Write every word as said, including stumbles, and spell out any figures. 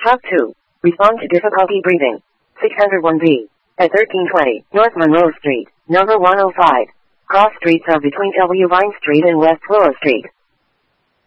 Top two. Respond to difficulty breathing. six oh one B. At thirteen twenty, North Monroe Street, number one oh five. Cross streets are between W. Vine Street and West Willow Street.